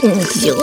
So.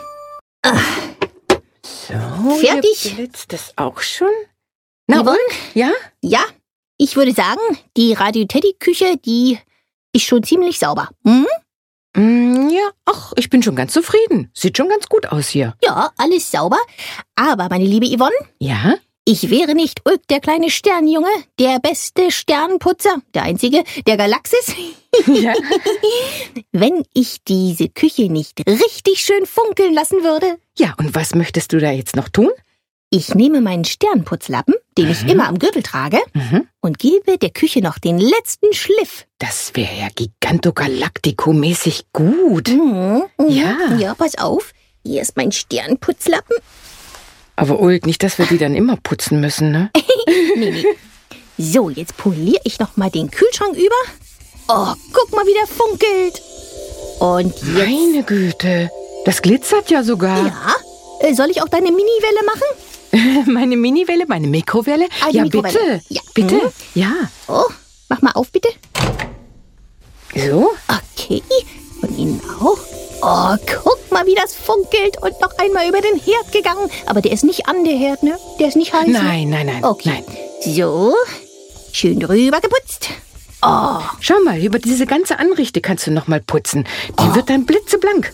So, Fertig? Hier blitzt das auch schon? Na Yvonne? und? Ja? Ja, ich würde sagen, die Radio-Teddy-Küche, die ist schon ziemlich sauber. Hm? Ja, ach, ich bin schon ganz zufrieden. Sieht schon ganz gut aus hier. Ja, alles sauber. Aber, meine liebe Yvonne, Ja? ich wäre nicht Ulk, der kleine Sternjunge, der beste Sternputzer, der einzige der Galaxis, Ja. wenn ich diese Küche nicht richtig schön funkeln lassen würde. Ja, und was möchtest du da jetzt noch tun? Ich nehme meinen Sternputzlappen, den ich immer am Gürtel trage, und gebe der Küche noch den letzten Schliff. Das wäre ja Gigantogalactico-mäßig gut. Ja. Ja, pass auf. Hier ist mein Sternputzlappen. Aber Ulk, nicht, dass wir die dann immer putzen müssen, ne? Nee. So, jetzt poliere ich noch mal den Kühlschrank über. Oh, guck mal, wie der funkelt. Und jetzt... Meine Güte, das glitzert ja sogar. Ja, soll ich auch deine Miniwelle machen? Meine Miniwelle, meine Mikrowelle? Die Ja, Mikrowelle. bitte. Ja. Bitte? Ja. Oh, mach mal auf, bitte. So? Okay, von Ihnen auch. Oh, guck mal, wie das funkelt. Und noch einmal über den Herd gegangen. Aber der ist nicht an, der Herd, ne? Der ist nicht heiß. Ne? Nein. Okay. Nein. So, schön drüber geputzt. Oh, Schau mal, über diese ganze Anrichte kannst du noch mal putzen. Die wird dann blitzeblank.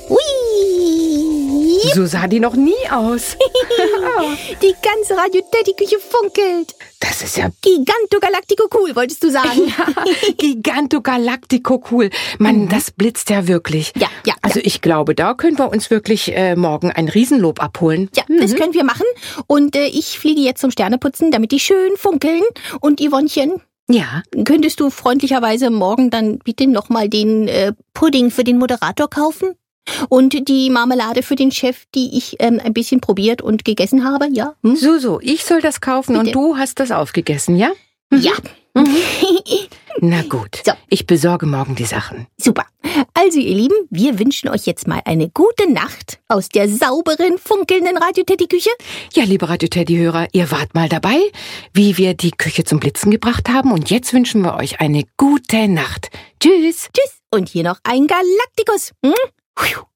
hui. So sah die noch nie aus. Die ganze Radio-Teddy-Küche funkelt. Das ist ja Gigantogalactico cool, wolltest du sagen? Gigantogalactico cool. Mann, das blitzt ja wirklich. Ja. Also ich glaube, da können wir uns wirklich morgen ein Riesenlob abholen. Ja, das können wir machen. Und ich fliege jetzt zum Sterneputzen, damit die schön funkeln. Und Yvonnchen, Ja. könntest du freundlicherweise morgen dann bitte nochmal den Pudding für den Moderator kaufen? Und die Marmelade für den Chef, die ich ein bisschen probiert und gegessen habe, ja? Hm? So, ich soll das kaufen Bitte. und du hast das aufgegessen, ja? Ja. Na gut, So. ich besorge morgen die Sachen. Super. Also, ihr Lieben, wir wünschen euch jetzt mal eine gute Nacht aus der sauberen, funkelnden Radio-Teddy-Küche. Ja, liebe Radio-Teddy-Hörer, ihr wart mal dabei, wie wir die Küche zum Blitzen gebracht haben. Und jetzt wünschen wir euch eine gute Nacht. Tschüss. Tschüss. Und hier noch ein Galaktikus. Hm?